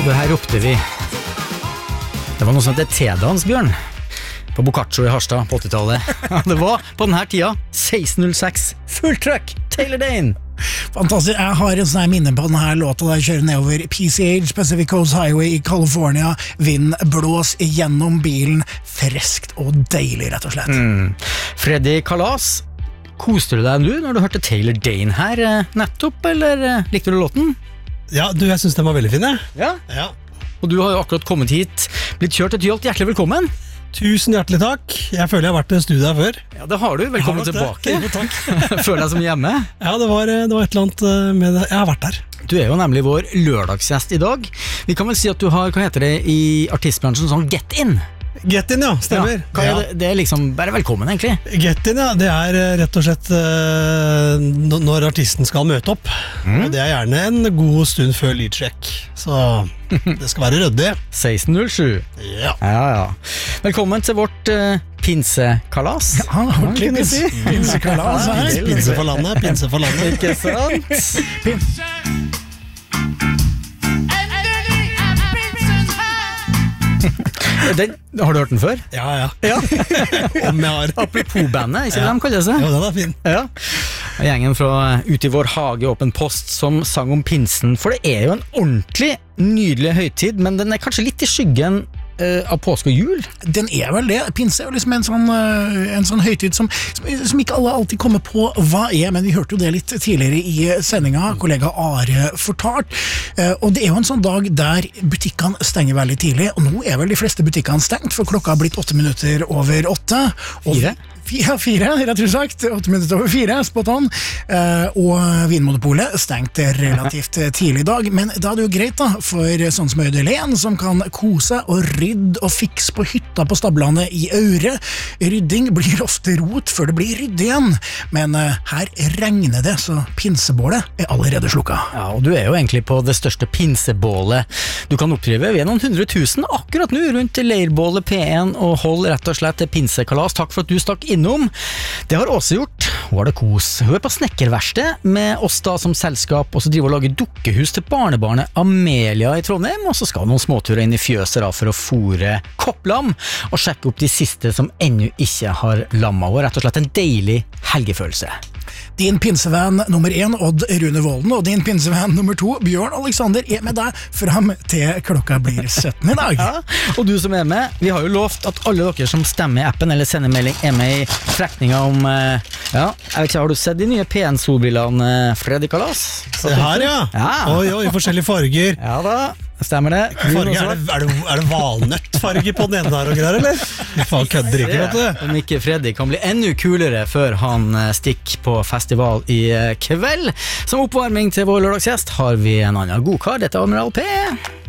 Det her ropte vi. Det var noe som heter T-dans, Bjørn. På Boccaccio i Harstad på 80-tallet. Det var på denne tida 1606. Full trøkk, Taylor Dane. Fantastisk, jeg har en sånn minne på denne låta der jeg kjører nedover PCH, Pacific Coast Highway i California. Vind blås gjennom bilen. Freskt og deilig, rett og slett. Freddy Kalas, koste du deg når du hørte Taylor Dane her nettopp, eller likte du låten? Ja, jeg synes den var veldig fin, Ja. Og du har jo akkurat kommet hit, blitt kjørt til Tyholt, hjertelig velkommen. Tusen hjertelig takk. Jeg føler jeg har vært i studiet her før. Ja, det har du. Velkommen tilbake. Takk. Føler deg som hjemme. Ja, det var et eller annet med det. Jeg har vært der. Du er jo nemlig vår lørdagsgjest i dag. Vi kan vel si at du har, hva heter det i artistbransjen, sånn get in. Get in, ja, stemmer. Ja, hva er det? Det er liksom bare velkommen, egentlig. Get in, ja, det er rett og slett når artisten skal møte opp. Og det er gjerne en god stund før lydsjekk. Så det skal være ryddig. 1607. Ja. Ja. Velkommen til vårt pinsekalas. Ja, ordentlig pinsekalas her. Pinse for landet, pinse for landet. Ikke sant? Har du hørt den før? Ja. Om jeg har. Apropos bandet, ikke det de kaller seg? Jo, den er fin. Ja. Gjengen fra Ut i vår hage Åpen post som sang om pinsen, for det er jo en ordentlig nydelig høytid, men den er kanskje litt i skyggen av påske og jul? Den er vel det. Pinse er jo liksom en sånn høytid som ikke alle alltid kommer på hva er, men vi hørte jo det litt tidligere i sendinga, kollega Are fortalt. Og det er jo en sånn dag der butikkene stenger veldig tidlig, og nå er vel de fleste butikkene stengt, for klokka har blitt 8 minutter over 8. 4, rett og slett. 8 minutter over 4, spot on. Og Vinmonopolet stengte relativt tidlig i dag, men da er det jo greit da, for sånn som Øydelen, som kan kose og rydde og fikse på hytta på stablene i Aure. Rydding blir ofte rot før det blir rydde igjen, men her regner det, så pinsebålet er allerede slukka. Ja, og du er jo egentlig på det største pinsebålet du kan oppdrive ved noen 100 000 akkurat nå rundt leirbålet P1, og hold rett og slett til pinsekalas. Takk for at du stakk innom. Det har Åse gjort. Hun har det kos. Hun er på snekkerverksted med oss da som selskap, og så driver hun og lager dukkehus til barnebarnet Amelia i Trondheim, og så skal noen småturer inn i fjøset da for å fôre kopplam og sjekke opp de siste som ennå ikke har lamma. Og rett og slett en deilig helgefølelse. Din pinsevenn nummer 1, Odd Rune Volden, og din pinsevenn nummer 2, Bjørn Alexander, er med deg frem til klokka blir 17 i dag. Ja, og du som er med, vi har jo lovt at alle dere som stemmer i appen eller sender melding er med i trekninga om, jeg vet ikke, har du sett de nye P1-solbrillene, Freddy Kalas? Se her, ja. Oi, forskjellige farger. Ja da, stemmer det. Er det valnøttfarge på den ene der og greier, eller? Faen, kødder ikke, vet du. Om ikke Freddy kan bli enda kulere før han stikker på festival i kveld. Som oppvarming til vår lørdagsgjest har vi en annen godkar, dette er Admiral P.